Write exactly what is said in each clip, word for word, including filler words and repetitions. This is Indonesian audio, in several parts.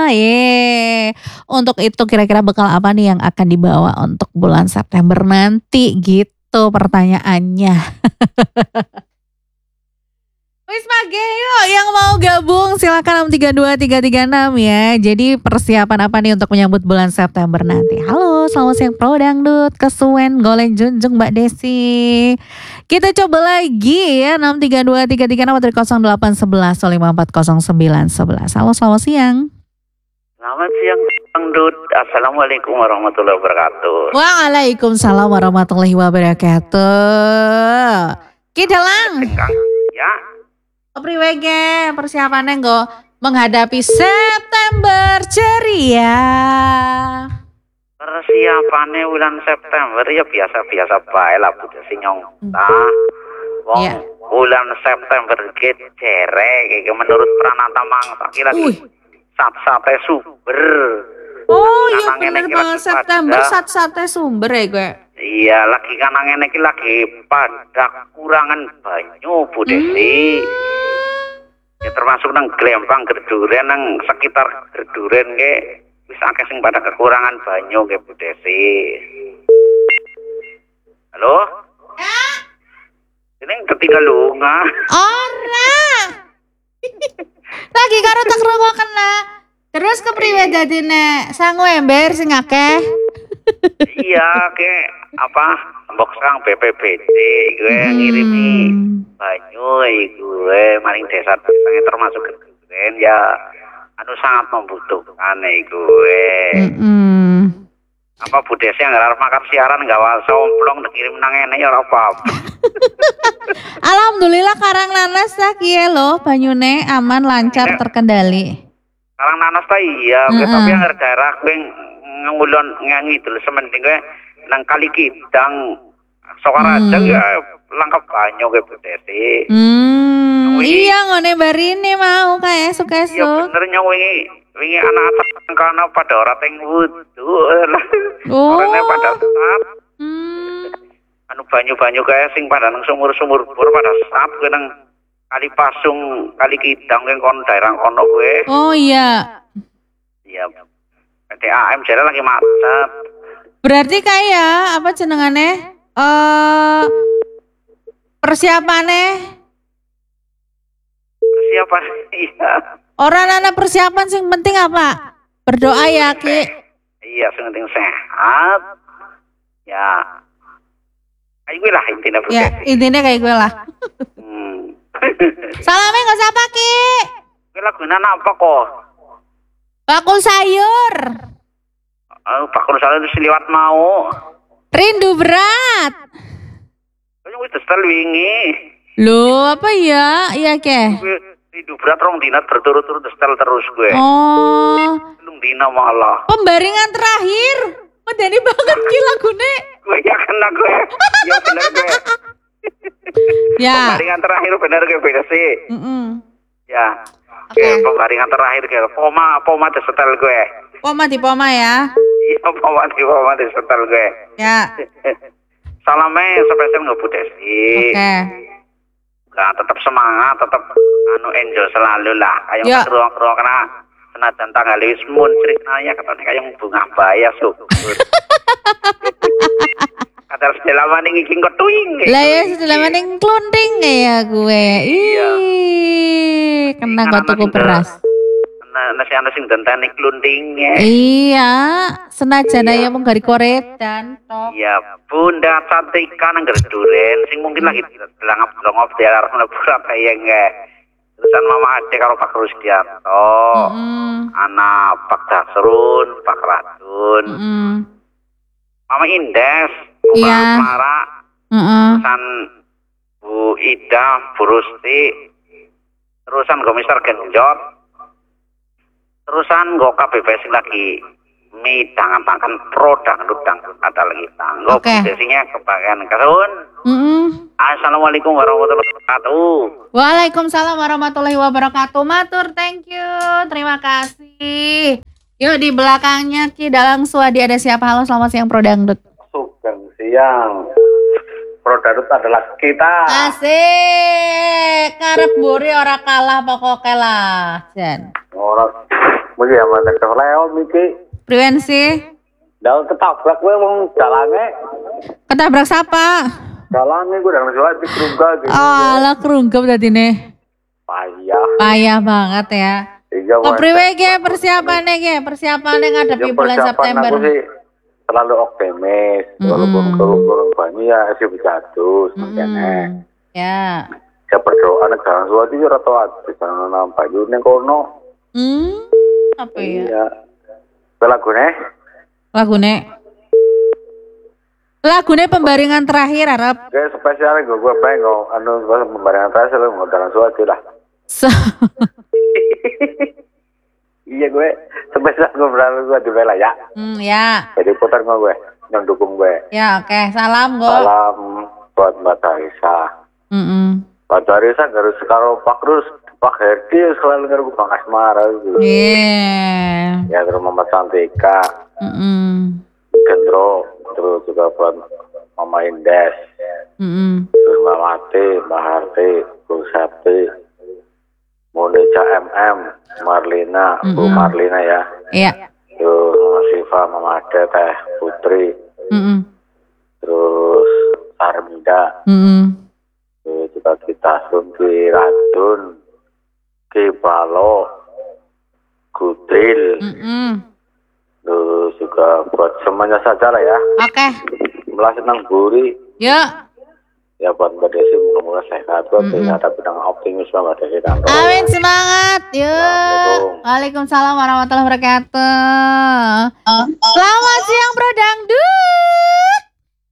Ye. Untuk itu kira-kira bekal apa nih yang akan dibawa untuk bulan September nanti gitu pertanyaannya. Wis pagi yuk yang mau gabung silakan enam tiga dua tiga tiga enam ya. Jadi persiapan apa nih untuk menyambut bulan September nanti? Halo, selamat siang Pro Dangdut, kesuwen goleng junjung Mbak Desi. Kita coba lagi ya enam tiga dua tiga tiga enam atau nol delapan satu satu lima empat nol sembilan satu satu. Halo, selamat siang. Selamat siang Dangdut. Assalamualaikum warahmatullahi wabarakatuh. Waalaikumsalam warahmatullahi wabarakatuh. Kidalang. Ya. Priwege persiapannya nggo menghadapi September ceria. Persiapannya bulan September ya biasa-biasa bae lah Bu Desi nyong. Nah, wong Yeah. bulan September ke cerek iki menurut Pranata Mangsa iki lagi sat-sate sumber. Oh iya Kanang bener ngene iki banget lagi September pada- sat-sate sumber ya gue. Iya, lagi kanang ngene iki lagi pada kurangan banyu Bu Desi. Ya termasuk nang Glempang Gerduren nang sekitar Gerduren ke wis akeh sing pada kekurangan banyu ke Bu Desi. Halo? Ya. Ini ketinggal lunga. Ora. Lagi karo tak kena. Terus kepriwe dadine sangu ember sing akeh? Iya, ke apa? Mbok sang B P B D gue ngirimi banyu gue maring desa-desanya termasuk Gerduren ya anu sangat membutuhkan gue. Mm-mm. Apa Bu Desi yang ngarep makan siaran enggak wae somplong dikirim nang ngene ya ora apa-apa. Alhamdulillah Karang Nanas lah kiye lho banyune aman lancar terkendali. Karang Nanas ta iya, Mm-mm. tapi yang daerah kowe ngulon ngidul sementing kowe nang Kali Kidang Sokaraja Hmm. ya lengkap banyu kowe Bu Desi. Hmm, Wingi- iya ngone barine mau kayak Iya esuk-esuk. bener nyong wingi wingi anak-anak kana pada ora teng wudu. Oh. Orangnya pada sat Hmm. anu banyu-banyu kae sing pada nang sumur-sumur bor pada sat kowe nang Kali Pasung, Kali Kidang kowe kon daerah kono kowe. Oh iya. Iya. P T A M jare lagi macet. Berarti kayak apa jenengane? Eh persiapane Persiapan iya. orang anak persiapan sing penting apa? Berdoa ya Ki. Iya, sing penting sehat. Ya. Ayo gue lah intinya Bu Ya Desi. intinya kayak gue lah. Hmm. Salamnya nggak siapa Ki? Gue laguna apa kok? Bakul sayur. Oh, Pak Kursal itu seliwat mau. Rindu berat. Kayaknya gue testel wingi. Loh apa ya? Iya ke? Gue hidup berat rong dinat berturut-turut testel terus gue. Oh. Belum dina malah. Pembaringan terakhir. Medeni banget Ki lagune. Gue yakin lah gue. Ya bener gue. Ya. Pembaringan terakhir bener gue beda sih. Mm-mm. Ya. Oke. Oke, pembaringan terakhir gue. Poma, poma setel gue. Poma di poma ya. Iya, poma di poma setel gue. Ya. Salamnya spesial nggak Bu Desi. Oke. Nah, tetap semangat, tetap anu enjoy selalu lah. Kayak Ya. keruang-keruang karena senajan tanggal wis mun ceritanya katanya kayak bunga baya syukur. Kadar sedelaman ini iki ketuing. Lah ya setelah maning klunding ya gue. Ih, kena gak tuku beras. Nah, nasi ana sing dentane klundingnya. Iya, senajan ya mung gari koredan tok. Iya, Bunda Cantika nang Gerduren sing mungkin lagi delangap-delangap di arah Surabaya nggak. Terusan Mama Ade karo Pak Rusdianto. Mm. Anak Pak Dasrun, Pak Radun. Mm. Mama Indes, Bu Iya. Mara, Heeh. terusan Bu Ida, Bu Rusti, terusan Go Mister Genjot, terusan Go K B P S lagi midang makan pro dangdut dangdut ada lagi tanggo Oke. biasanya kebagian kasun. Mm. Assalamualaikum warahmatullahi wabarakatuh. Waalaikumsalam warahmatullahi wabarakatuh. Matur, thank you. Terima kasih. Yuk di belakangnya Ki Dalang Suwadi ada siapa? Halo, selamat siang Pro Dangdut. Sugeng siang. Pro dangdut adalah kita. Asik. Karep buri ora kalah pokoknya lah. Jan. Orang Mesti ya mantan keleo miki. Priwen sih? Daun ketabrak gue wong dalane. Ketabrak siapa? Dalane gue udah ngejual di kerungga gitu. Oh, alah kerunggap tadi nih. Payah. Payah banget ya. Iya, Oh, priwe ge persiapannya ge, persiapannya ngadepi bulan September. Aku sih selalu optimis, walaupun kurung-kurung banyak ya sih berjatuh semuanya. Ya. Ya berdoa nek jalan suatu itu rata di sana nampak itu nih kono. Hmm, apa ya? Iya. Lagune? Lagune. Lagune pembaringan terakhir, Arab. Kayak spesial gue gue pengen anu pembaringan terakhir lo mau jalan suatu lah. So. Iya gue spesial gue berlalu gue di bela ya. Hmm, ya. Jadi putar gue, yang dukung gue. Ya, oke. Okay. Salam, Go. Salam buat Mbak Tarisa. Mm -mm. Mbak Tarisa harus sekarang Pak Rus, Pak Herdi selalu ngeruk Bang Asmara gitu. Iya. Ya terus Mama Santika, Mm -mm. Gendro, terus juga buat Mama Indes, Mm -mm. terus Mbak Mati, Mbak Harti, Bu Septi, Monica M M, Marlina, mm -mm. Bu Marlina ya. Iya. Terus Mama Siva, Mama Ade, Teh Putri, Mm -mm. terus Armida. Mm -mm. Juga kita Sunti Radun, Kibalo, Gudril, Mm -mm. terus juga buat semuanya saja lah ya. Oke. Okay. Malah senang buri. Ya. Ya buat Mbak Desi mudah-mudahan sehat, buat mm -hmm. sehat tapi dengan optimisme Mbak Desi. Amin, semangat. Yuk. Waalaikumsalam warahmatullahi wabarakatuh. Uh, uh, Selamat siang Bro Dangdut.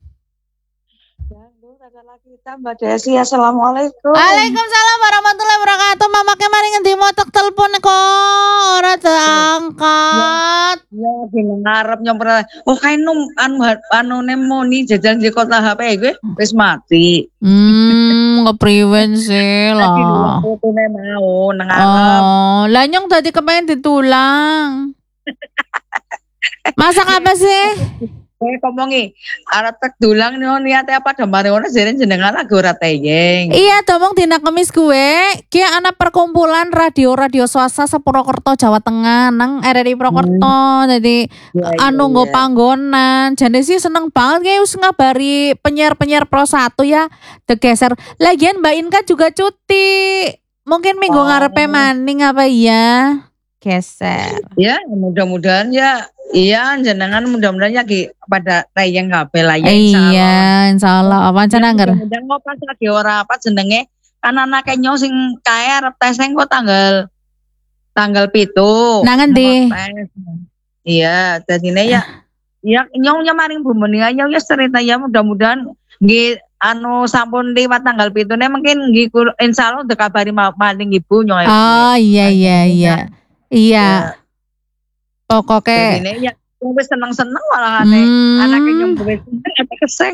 Kita Mbak Desi, assalamualaikum. Waalaikumsalam warahmatullahi wabarakatuh. Mama kemarin ngendi motok telepon kok ora diangkat. Ya, gini ngarep nyomper. Oh, kain num anu anu nemoni jajan di kota H P gue wis mati. Hmm, ngepriwen sih lah. Fotone mau nang ngarep. Oh, lah nyong tadi kepengen ditulang. Masak apa sih? Kowe komongi arep tek dulang nih niate apa damare ono jere jenengan lagu ora teyeng. Iya, domong dina Kemis gue, ki ana perkumpulan radio-radio swasta sepurwokerto Jawa Tengah nang R R I Purwokerto. Hmm. Jadi ya, anu nggo ya, panggonan. Jane sih seneng banget kayak wis ngabari penyiar-penyiar Pro satu ya degeser. Lagian Mbak Inka juga cuti. Mungkin minggu oh. ngarepe maning apa iya? Geser. Ya, mudah-mudahan ya. Iya, jenengan mudah-mudahan ya pada tayang kabeh lah ya insyaallah. Iya, insyaallah. Apa cenah ngger? Mudah-mudahan kok pas lagi ora apa jenenge kan anake nyong sing kae arep tes kok tanggal tanggal pitu. Nang endi? Iya, dadine ya ya nyong maring bumeni aja ya cerita ya mudah-mudahan nggih anu sampun liwat tanggal pitune mungkin nggih insyaallah udah kabari maling ibu nyong. Oh, iya iya iya. Iya. Pokoknya ini ya wis seneng-seneng malah aneh hmm. anaknya nyong wis seneng ada keseng.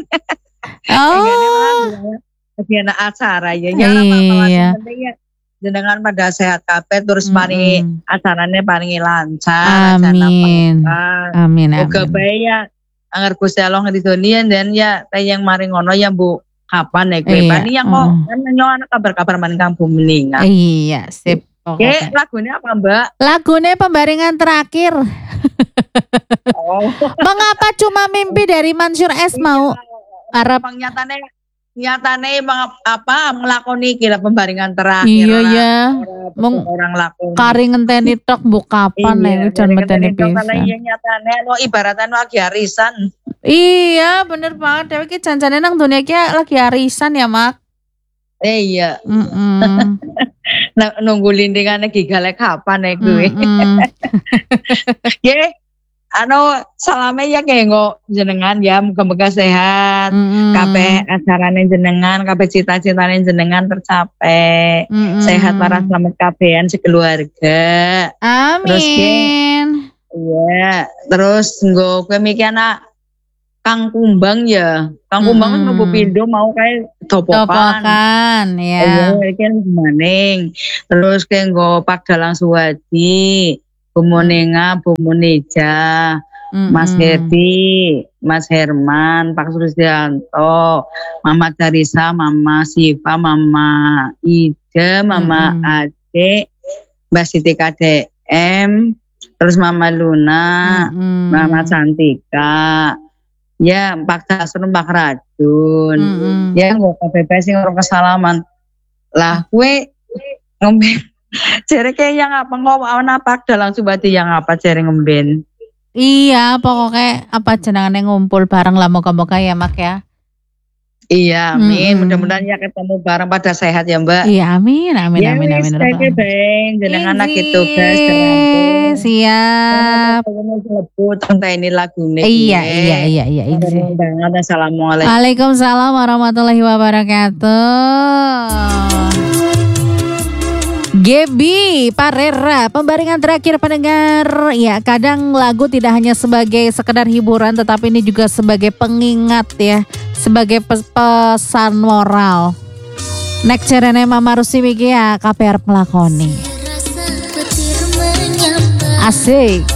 Oh. Jadi anak acara ya ya apa-apa ya. Jenengan pada sehat kabeh terus hmm. paringi acarane paringi lancar. Amin. Amin. Muga bae ya anger Gusti Allah ngridonian dan ya tayang mari ngono ya Bu. Kapan nek kowe pani yang kok kan nyong anak kabar-kabar maning kampung meningan. Iya, sip. Oke, okay, lagunya apa Mbak? Lagunya pembaringan terakhir. Oh. Mengapa cuma mimpi dari Mansur S mau Arab? Nyatane nyatane apa melakoni kira pembaringan terakhir. Iya ya. Meng orang lakoni. Kari ngenteni tok bu kapan nek jan meteni bisa. Iya nyatane lo ibaratnya lagi arisan. Iya, bener banget. Dewe ki janjane nang dunia ki lagi arisan ya, Mak. Eh iya. Mm -mm. Nah, nunggu lindingannya gigale kapan ya gue. Ya, anu salame ya kayak nggak jenengan ya, moga-moga sehat. Mm -hmm. Kabeh acarane jenengan, kabeh cita-citane jenengan tercapai. Mm -hmm. Sehat para selamat kabehan sekeluarga. Amin. Iya, terus nggo kowe mikir anak Kang Kumbang ya, Kang Kumbang kan hmm. pindo mau kayak topokan, topokan ya. Iya, kan maning. Terus kayak nggo Pak Dalang Suwadi, Bu Monenga, Bu Moneja, hmm. Mas Herdi, Mas Herman, Pak Surisdianto, Mama Darisa, Mama Siva, Mama Ida, Mama hmm. Ade, Mbak Siti K D M, terus Mama Luna, Mm-mm. Mama Santika, ya Pak Dasrun, Pak Radun, Mm-mm. ya nggak kabeh sing orang kesalaman. Lah kue ngomben, jere kayak yang apa ngomong apa dalang subati yang apa jere ngomben. Iya, pokoknya apa jenengannya ngumpul bareng lah moga-moga ya Mak ya. Iya, amin. Mm-mm. Mudah-mudahan ya ketemu bareng pada sehat ya Mbak. Iya, amin, amin, Ya amin, wis, amin. thank you, Bang. Jenengan anak itu guys, Izin. Siap. Tentang ini lagunya. Iya, iya, iya, iya. Izin. Assalamualaikum. Waalaikumsalam warahmatullahi wabarakatuh. Gebi Parera, pembaringan terakhir pendengar. Ya, kadang lagu tidak hanya sebagai sekedar hiburan, tetapi ini juga sebagai pengingat ya, sebagai pes- pesan moral. Nek cerene Mama Rusimi ya K P R pelakoni. Asik.